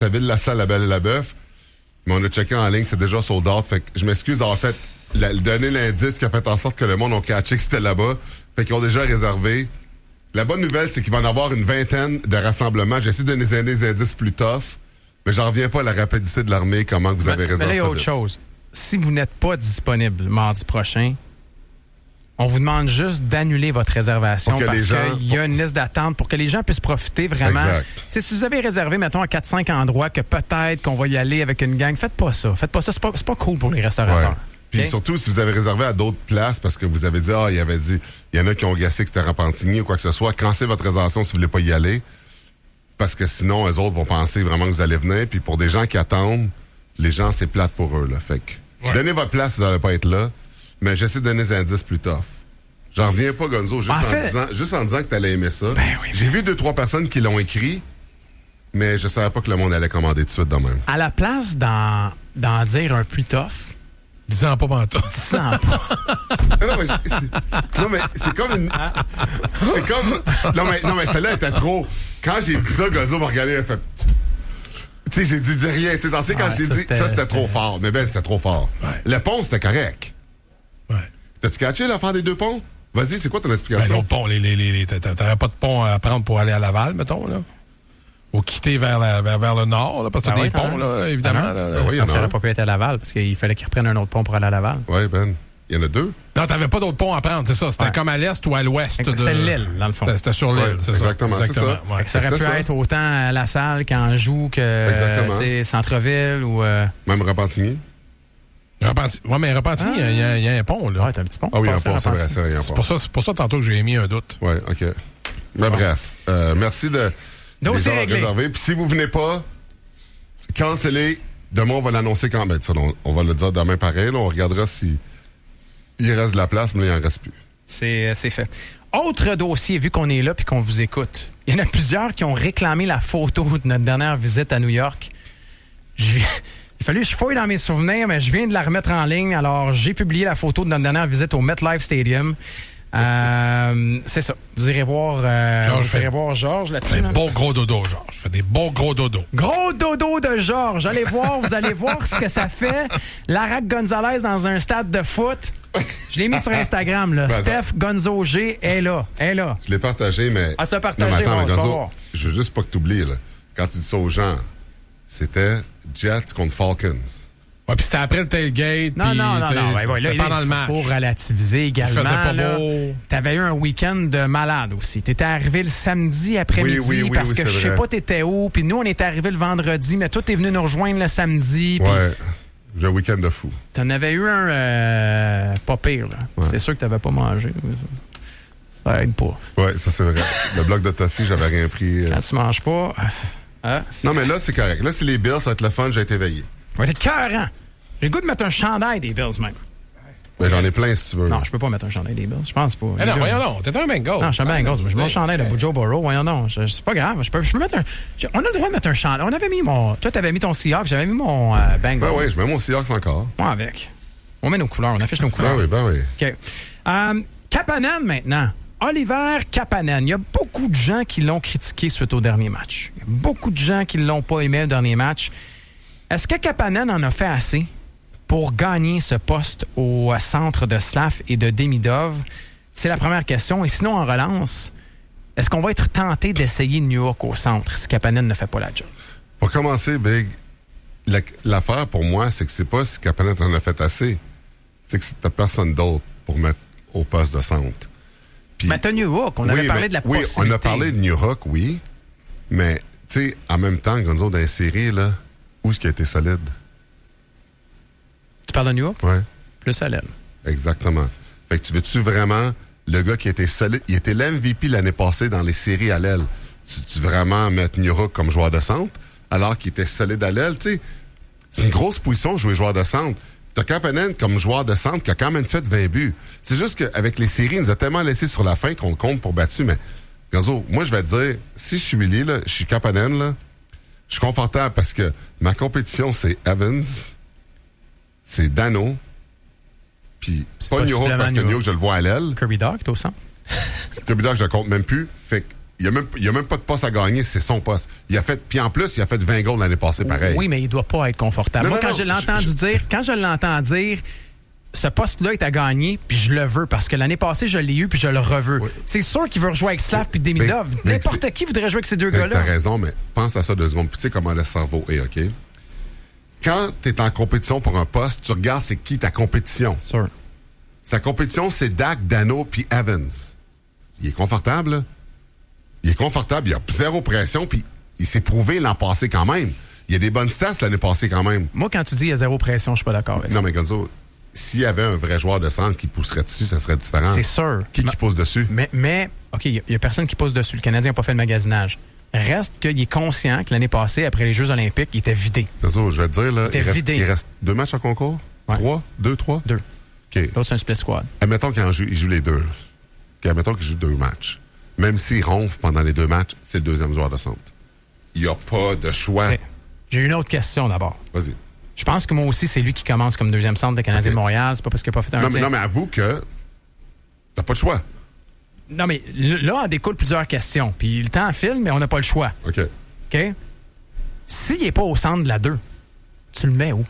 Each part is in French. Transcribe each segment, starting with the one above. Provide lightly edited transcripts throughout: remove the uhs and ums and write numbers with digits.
la salle La Belle et la Bœuf, mais on a checké en ligne, c'est déjà sold out. Fait que je m'excuse d'avoir fait donner l'indice qui a fait en sorte que le monde a catché que c'était là-bas. Fait qu'ils ont déjà réservé. La bonne nouvelle, c'est qu'il va y en avoir une vingtaine de rassemblements. J'essaie de donner des indices plus tough, mais j'en reviens pas à la rapidité de l'armée, comment vous avez réservé ça. Mais là, il y a autre chose. Si vous n'êtes pas disponible mardi prochain, on vous demande juste d'annuler votre réservation parce qu'il y a une liste d'attente pour que les gens puissent profiter vraiment. Si vous avez réservé, mettons, à 4-5 endroits que peut-être qu'on va y aller avec une gang, faites pas ça. Faites pas ça. C'est pas cool pour les restaurateurs. Ouais. Puis surtout, si vous avez réservé à d'autres places parce que vous avez dit, il y en a qui ont gassé que c'était Repentigny ou quoi que ce soit, cancellez votre réservation si vous voulez pas y aller. Parce que sinon, eux autres vont penser vraiment que vous allez venir. Puis pour des gens qui attendent, les gens, c'est plate pour eux, là. Fait que, donnez votre place si vous n'allez pas être là. Mais j'essaie de donner des indices plus tough. J'en reviens pas, Gonzo, juste en disant que t'allais aimer ça. Ben oui, J'ai vu 2-3 personnes qui l'ont écrit, mais je savais pas que le monde allait commander tout de suite de même. À la place d'en dire un plus tough, disant pas pantoute. Disant pas. Non, mais c'est comme une... C'est comme... Non, mais celle-là était trop... Quand j'ai dit ça, Gonzo m'a regardé, il a fait... Tu sais, j'ai dit rien. Tu sais, quand j'ai dit ça, c'était trop fort. Mais Ben, c'était trop fort. Ouais. Le pont, c'était correct. Ouais. T'as-tu catché l'affaire des 2 ponts? Vas-y, c'est quoi ton explication? L'autre pont, t'aurais pas de pont à prendre pour aller à Laval, mettons, là? Ou quitter vers le nord, là, parce que t'as des ponts, là, évidemment. Ça n'aurait pas pu être à Laval, parce qu'il fallait qu'ils reprennent un autre pont pour aller à Laval. Oui, Ben. Il y en a 2. Non, t'avais pas d'autres ponts à prendre, c'est ça. C'était comme à l'est ou à l'ouest. C'était l'île, dans le fond. C'était sur l'île, c'est ça. Exactement. C'est ça. Ouais. Ça aurait pu être autant à La Salle qu'en Joux que Centre-Ville ou... Même Repentigny. Oui, mais Repentigny, il y a un pont, là. Oui, t'as un petit pont. Ah oui, un pont, c'est vrai, il y a un pont. C'est pour ça tantôt que j'ai émis un doute. Oui, OK. Mais bref, merci de dossier réserver. Puis si vous venez pas, cancellez. Demain, on va l'annoncer quand même. On va le dire demain pareil. Là, on regardera si il reste de la place, mais il n'en reste plus. C'est fait. Autre dossier, vu qu'on est là puis qu'on vous écoute. Il y en a plusieurs qui ont réclamé la photo de notre dernière visite à New York. Il a fallu que je fouille dans mes souvenirs, mais je viens de la remettre en ligne. Alors, j'ai publié la photo de notre dernière visite au MetLife Stadium. C'est ça. Vous irez voir Georges là-dessus. Des beaux gros dodos, Georges. Je fais des beaux gros dodos. Gros dodo de Georges. Vous allez voir ce que ça fait. Larac Gonzalez dans un stade de foot. Je l'ai mis sur Instagram, là. Steph Gonzo G est là. Je l'ai partagé, mais... Ah, c'est partagé, non, mais Gonzo, je veux juste pas que tu oublies, là. Quand tu dis ça aux gens, c'était Jets contre Falcons. Ouais, puis c'était après le tailgate. Non. C'était pendant le match. Il faut relativiser également. Il faisait pas beau. T'avais eu un week-end de malade aussi. T'étais arrivé le samedi après-midi parce que je sais pas t'étais où. Puis nous, on était arrivé le vendredi, mais toi, t'es venu nous rejoindre le samedi. Ouais. J'ai un week-end de fou. T'en avais eu un pas pire, là. Ouais. C'est sûr que t'avais pas mangé. Ça aide pas. Ouais, ça c'est vrai. Le bloc de toffee, j'avais rien pris. Quand tu manges pas... non, mais là, c'est correct. Là, c'est les Bills, ça va être le fun, j'ai été veillé. Ouais, t'es cœurant. J'ai le goût de mettre un chandail des Bills, même. Ben, j'en ai plein, si tu veux. Non, je peux pas mettre un chandail des Bills. Je pense pas. Non, voyons non. T'es un Bengals. Non, je suis un Bengals. Je mets mon chandail de Joe Burrow. Voyons non. C'est pas grave. Je peux mettre un... On a le droit de mettre un chandail. On avait mis mon... Toi, t'avais mis ton Seahawks. J'avais mis mon Bengals. Ben oui, je mets mon Seahawks encore. Moi, avec. On met nos couleurs. On affiche nos couleurs. Ben oui. OK. Kapanen, maintenant. Oliver Kapanen. Il y a beaucoup de gens qui l'ont critiqué suite au dernier match. Il y a beaucoup de gens qui l'ont pas aimé le dernier match. Est-ce que Kapanen en a fait assez pour gagner ce poste au centre de Slav et de Demidov? C'est la première question. Et sinon, en relance, est-ce qu'on va être tenté d'essayer New York au centre si Kapanen ne fait pas la job? Pour commencer, Big, l'affaire pour moi, c'est que c'est pas si Kapanen en a fait assez. C'est que t'as personne d'autre pour mettre au poste de centre. Puis, mais t'as New York. On avait parlé de la possibilité. Oui, on a parlé de New York, oui. Mais, tu sais, en même temps, Gonzo, dans les séries, là, où est-ce qu'il a été solide? Tu parles de New York? Oui. Plus à l'aile. Exactement. Fait que tu veux-tu vraiment le gars qui était solide? Il était l'MVP l'année passée dans les séries à l'aile. Tu veux vraiment mettre New York comme joueur de centre alors qu'il était solide à l'aile? Tu sais, c'est une grosse position jouer joueur de centre. T'as Kapanen comme joueur de centre qui a quand même fait 20 buts. C'est juste qu'avec les séries, il nous a tellement laissé sur la fin qu'on le compte pour battu. Mais, Gonzo, moi, je vais te dire, si je suis Willy, là, je suis Kapanen, là, je suis confortable parce que ma compétition, c'est Evans, c'est Dano, puis pas New York parce que New York, je le vois à l'aile. Kirby Dog, t'es au centre. Kirby Dog, je le compte même plus. Fait Il n'y a même pas de poste à gagner, c'est son poste. Puis en plus, il a fait 20 goals l'année passée, pareil. Oui, mais il doit pas être confortable. Moi, quand je l'entends dire, ce poste-là est à gagner, puis je le veux, parce que l'année passée, je l'ai eu, puis je le reveux. Oui. C'est sûr qu'il veut rejouer avec Slav puis Demidov. N'importe qui voudrait jouer avec ces deux gars-là. T'as raison, mais pense à ça 2 secondes. Puis tu sais comment le cerveau est, OK? Quand t'es en compétition pour un poste, tu regardes c'est qui ta compétition. Sûr. Sa compétition, c'est Dak, Dano puis Evans. Il est confortable, là. Il est confortable, il a 0 pression, puis il s'est prouvé l'an passé quand même. Il y a des bonnes stats l'année passée quand même. Moi, quand tu dis il y a 0 pression, je suis pas d'accord avec ça. Non, mais Gonzo, s'il y avait un vrai joueur de centre qui pousserait dessus, ça serait différent. C'est sûr. Qui pousse dessus? Mais OK, il y a personne qui pousse dessus. Le Canadien n'a pas fait le magasinage. Reste qu'il est conscient que l'année passée, après les Jeux olympiques, il était vidé. Gonzo, je vais te dire, là, il reste 2 matchs en concours? Ouais. 3? 2, 3? 2. OK. L'autre, c'est un split squad. Admettons qu'il joue les 2. Admettons qu'il joue 2 matchs. Même s'il ronfle pendant les 2 matchs, c'est le 2e joueur de centre. Il n'y a pas de choix. Okay. J'ai une autre question d'abord. Vas-y. Je pense que moi aussi, c'est lui qui commence comme 2e centre de Canadien de Montréal. C'est pas parce qu'il n'a pas fait un non, mais avoue que t'as pas de choix. Non, mais là, on découle plusieurs questions. Puis le temps file, mais on n'a pas le choix. OK. S'il n'est pas au centre de la 2, tu le mets où?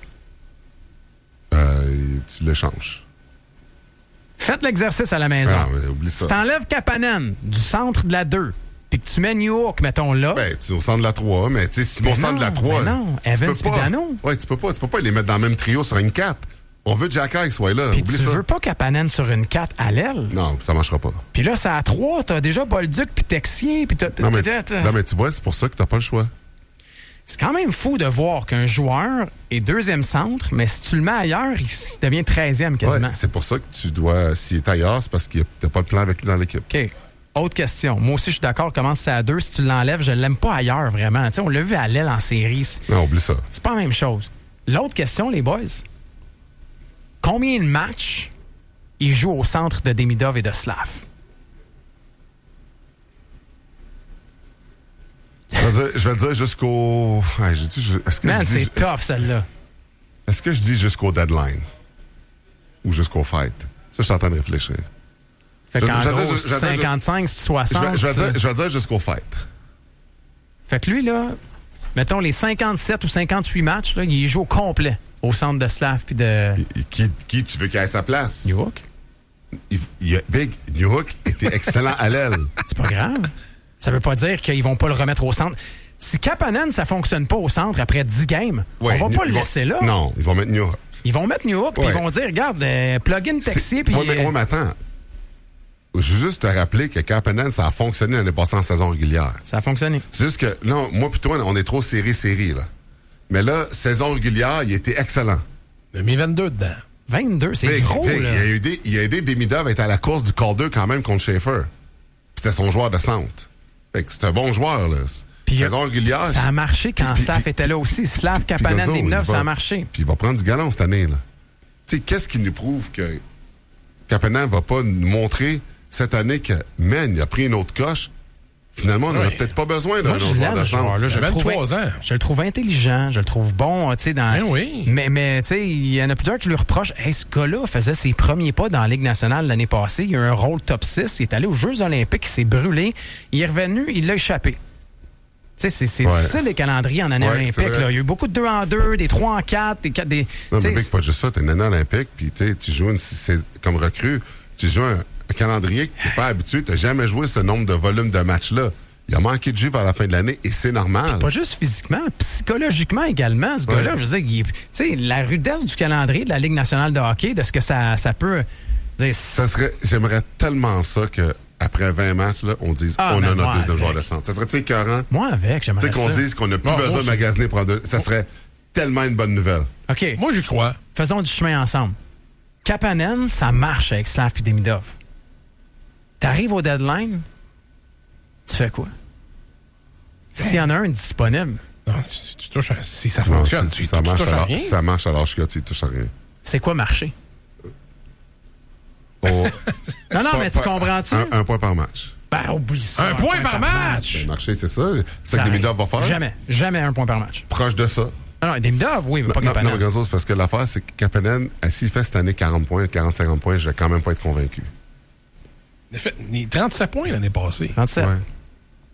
Tu l'échanges. Faites l'exercice à la maison. Ah, mais oublie ça. Si t'enlèves Kapanen du centre de la 2, puis que tu mets New York, mettons là. Ben, tu es au centre de la 3, mais tu sais, si tu es au centre de la 3. Non, Evans et Dano. Oui, tu peux pas les mettre dans le même trio sur une 4. On veut Jacky qui soit là. Puis oublie tu ça. veux pas Kapanen sur une 4 à l'aile? Non, ça marchera pas. Puis là, c'est à 3, t'as déjà Bolduc puis Texier, puis non, mais tu vois, c'est pour ça que t'as pas le choix. C'est quand même fou de voir qu'un joueur est 2e centre, mais si tu le mets ailleurs, il devient 13e quasiment. Ouais, c'est pour ça que tu dois, s'il est ailleurs, c'est parce que t'as pas de plan avec lui dans l'équipe. OK. Autre question. Moi aussi, je suis d'accord, commence c'est à 2. Si tu l'enlèves, je l'aime pas ailleurs, vraiment. T'sais, on l'a vu à l'aile en série. Non, oublie ça. C'est pas la même chose. L'autre question, les boys. Combien de matchs il joue au centre de Demidov et de Slav? Je vais le dire jusqu'au... Man, c'est tough, celle-là. Est-ce que je dis jusqu'au deadline? Ou jusqu'au fight? Ça, je suis en train de réfléchir. Fait qu'en gros, 55, 60... Je vais dire jusqu'au fight. Fait que lui, là, mettons les 57 ou 58 matchs, là, il joue au complet au centre de Slav puis de... Qui tu veux qu'il ait sa place? New York. New York était excellent à l'aile. C'est pas grave. Ça veut pas dire qu'ils vont pas le remettre au centre. Si Kapanen, ça fonctionne pas au centre après 10 games, on va pas le laisser là. Non, ils vont mettre New York. Ils vont mettre New York, puis ils vont dire, regarde, plug-in Texier, puis... Oui, mais attends. Je veux juste te rappeler que Kapanen, ça a fonctionné l'année passée en saison régulière. Ça a fonctionné. C'est juste que, là, moi puis toi, on est trop série, là. Mais là, saison régulière, il était excellent. 2022 dedans. 22, c'est gros, là. Il a aidé Demidov à être à la course du Calder quand même contre Schaefer. C'était son joueur de centre. Fait que c'est un bon joueur, là. Puis saison régulière. Ça a marché quand Slav était là aussi. Slav, Kapanen, Demidov, ça a marché. Puis il va prendre du galon cette année, là. Tu sais, qu'est-ce qui nous prouve que Kapanen va pas nous montrer cette année que, man, il a pris une autre coche. Finalement, on n'aurait peut-être pas besoin d'un autre joueur de centre. Je 23 ans. Je le trouve intelligent, je le trouve bon, tu sais, dans... Ben oui. Mais tu sais, il y en a plusieurs qui lui reprochent, hey, ce gars-là faisait ses premiers pas dans la Ligue nationale l'année passée. Il a eu un rôle top 6. Il est allé aux Jeux olympiques, il s'est brûlé. Il est revenu, il l'a échappé. Tu sais, c'est difficile les calendriers en année olympique. Là. Il y a eu beaucoup de 2 en 2, des 3 en 4, des 4... Des, non, mais Vic, pas juste ça. T'es une année olympique, puis tu joues comme recrue, tu joues un calendrier que t'es pas habitué. T'as jamais joué ce nombre de volumes de matchs-là. Il a manqué de jus vers la fin de l'année et c'est normal. Pas juste physiquement, psychologiquement également, ce gars-là. Je veux dire, tu sais, la rudesse du calendrier de la Ligue nationale de hockey, de ce que ça peut... J'aimerais tellement ça que après 20 matchs, là, on dise on a notre deuxième joueur de centre. Ça serait-tu écœurant? Moi avec, j'aimerais ça. Tu sais, qu'on dise qu'on n'a plus besoin de magasiner pour ça serait tellement une bonne nouvelle. OK. Moi, j'y crois. Faisons du chemin ensemble. Kapanen, ça marche avec Slav et Demidov. T'arrives au deadline, tu fais quoi? S'il y en a un disponible. Non, tu touches si ça fonctionne. Si ça marche, alors je tu touches à rien. C'est quoi marcher? Non, mais tu comprends-tu? Un point par match. Ben, oublie ça. Un point par match! Marcher, c'est ça. C'est ça que Demidov va faire? Jamais un point par match. Proche de ça. Non, Demidov, oui, mais pas Kapanen. Non, c'est parce que l'affaire, c'est que Kapanen, s'il fait cette année 40 points, 40-50 points, je vais quand même pas être convaincu. Il a fait 37 points l'année passée. 37. Ouais.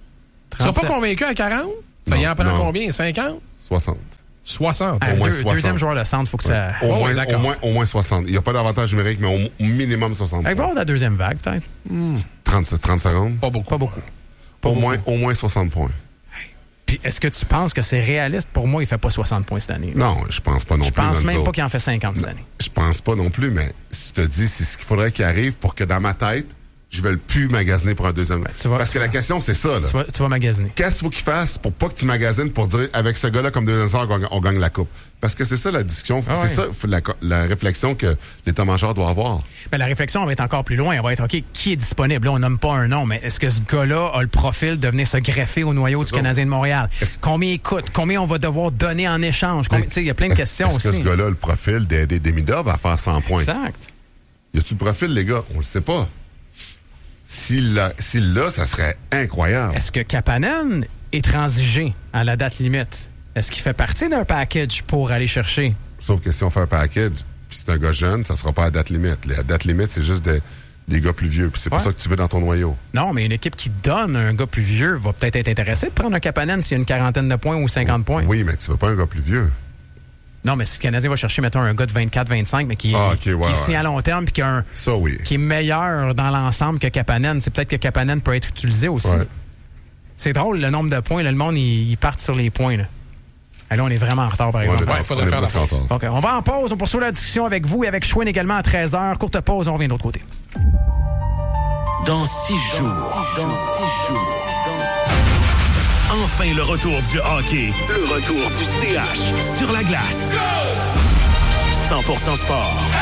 Tu seras pas convaincu à 40? Ça y en prend combien? 50? 60. 60. Au moins 60. Deuxième joueur de centre, il faut que ça... Au moins 60. Il n'y a pas d'avantage numérique, mais au minimum 60. Il va y avoir la deuxième vague, peut-être. 30 secondes? Pas beaucoup. Au moins 60 points. Puis est-ce que tu penses que c'est réaliste? Pour moi, il fait pas 60 points cette année. Non, je pense pas non plus. Je pense même pas qu'il en fait 50 cette année. Je pense pas non plus, mais je te dis, c'est ce qu'il faudrait qu'il arrive pour que dans ma tête, je ne veuille plus magasiner pour un deuxième. Parce que la question, c'est ça. Là. Tu vas magasiner. Qu'est-ce qu'il faut qu'il fasse pour pas que tu magasines pour dire, avec ce gars-là, comme deuxième sort, on gagne la coupe? Parce que c'est ça la discussion. C'est ça la réflexion que l'état-major doit avoir. Ben, la réflexion va être encore plus loin. Elle va être, OK, qui est disponible? Là, on nomme pas un nom, mais est-ce que ce gars-là a le profil de venir se greffer au noyau du Canadien de Montréal? Combien il coûte? Combien on va devoir donner en échange? Il y a plein de questions aussi. Est-ce que ce gars-là a le profil d'aider Demidov à faire 100 points? Exact. Y a-tu le profil, les gars? On le sait pas. S'il l'a, ça serait incroyable. Est-ce que Kapanen est transigé à la date limite? Est-ce qu'il fait partie d'un package pour aller chercher? Sauf que si on fait un package, puis c'est un gars jeune, ça sera pas à date limite. La date limite, c'est juste des gars plus vieux. Puis c'est pour ça que tu veux dans ton noyau. Non, mais une équipe qui donne un gars plus vieux va peut-être être intéressée de prendre un Kapanen s'il y a une quarantaine de points ou 50 points. Oui, mais tu veux pas un gars plus vieux. Non, mais si le Canadien va chercher, mettons, un gars de 24-25, mais qui est signé à long terme, puis qui est meilleur dans l'ensemble que Kapanen, c'est peut-être que Kapanen peut être utilisé aussi. Ouais. C'est drôle, le nombre de points. Là, le monde, ils partent sur les points. Là, on est vraiment en retard, par exemple. Il faudrait faire la pause. OK, on va en pause. On poursuit la discussion avec vous et avec Chouin également à 13h. Courte pause, on revient de l'autre côté. Dans 6 jours. Enfin le retour du hockey, le retour du CH sur la glace. 100% sport.